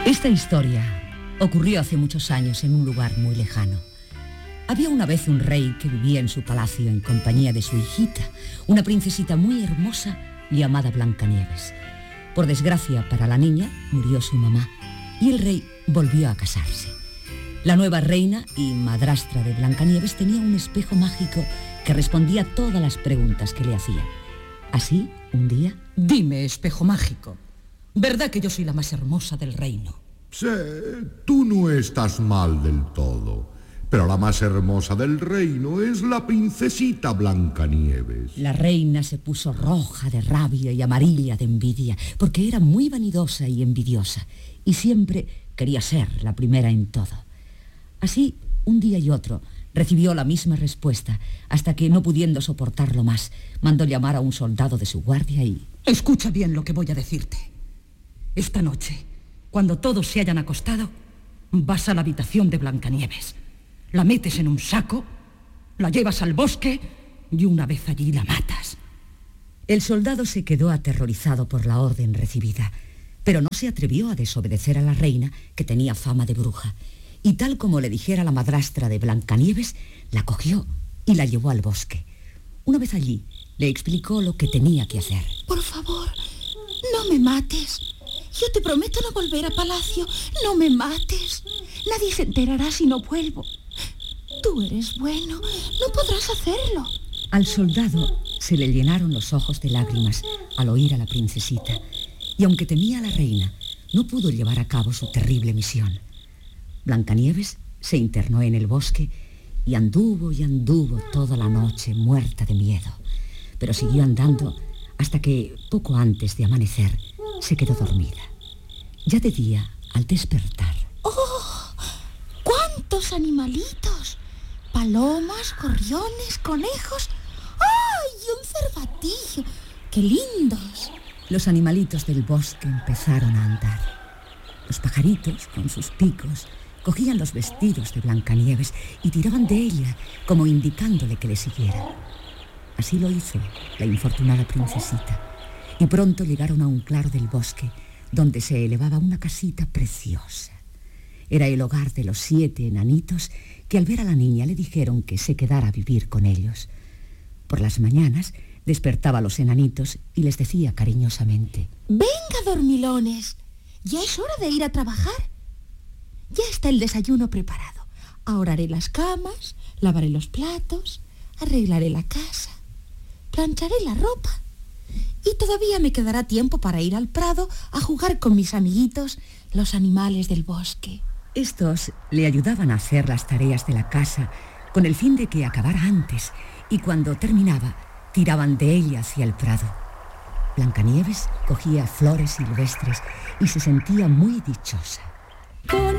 Esta historia ocurrió hace muchos años en un lugar muy lejano. Había una vez un rey que vivía en su palacio en compañía de su hijita, una princesita muy hermosa llamada Blancanieves. Por desgracia para la niña, murió su mamá y el rey volvió a casarse. La nueva reina y madrastra de Blancanieves tenía un espejo mágico que respondía a todas las preguntas que le hacía. Así, un día... Dime, espejo mágico, ¿verdad que yo soy la más hermosa del reino? Sí, tú no estás mal del todo, pero la más hermosa del reino es la princesita Blancanieves. La reina se puso roja de rabia y amarilla de envidia, porque era muy vanidosa y envidiosa, y siempre quería ser la primera en todo. Así, un día y otro, recibió la misma respuesta, hasta que, no pudiendo soportarlo más, mandó llamar a un soldado de su guardia y... Escucha bien lo que voy a decirte. Esta noche, cuando todos se hayan acostado, vas a la habitación de Blancanieves. La metes en un saco, la llevas al bosque y una vez allí la matas. El soldado se quedó aterrorizado por la orden recibida, pero no se atrevió a desobedecer a la reina, que tenía fama de bruja. Y tal como le dijera la madrastra de Blancanieves, la cogió y la llevó al bosque. Una vez allí, le explicó lo que tenía que hacer. Por favor, no me mates. Yo te prometo no volver a palacio. No me mates. Nadie se enterará si no vuelvo. Tú eres bueno. No podrás hacerlo. Al soldado se le llenaron los ojos de lágrimas al oír a la princesita. Y aunque temía a la reina, no pudo llevar a cabo su terrible misión. Blancanieves se internó en el bosque y anduvo toda la noche muerta de miedo. Pero siguió andando hasta que, poco antes de amanecer, se quedó dormida. Ya de día, al despertar... ¡Oh! ¡Cuántos animalitos! Palomas, gorriones, conejos... ¡Ay! Un cervatillo. ¡Qué lindos! Los animalitos del bosque empezaron a andar. Los pajaritos, con sus picos, cogían los vestidos de Blancanieves y tiraban de ella, como indicándole que le siguiera. Así lo hizo la infortunada princesita, y pronto llegaron a un claro del bosque, donde se elevaba una casita preciosa. Era el hogar de los 7 enanitos que al ver a la niña le dijeron que se quedara a vivir con ellos. Por las mañanas despertaba a los enanitos y les decía cariñosamente: «Venga, dormilones, ya es hora de ir a trabajar. Ya está el desayuno preparado. Ahora haré las camas, lavaré los platos, arreglaré la casa, plancharé la ropa. Y todavía me quedará tiempo para ir al prado a jugar con mis amiguitos, los animales del bosque». Estos le ayudaban a hacer las tareas de la casa con el fin de que acabara antes, y cuando terminaba, tiraban de ella hacia el prado. Blancanieves cogía flores silvestres y se sentía muy dichosa.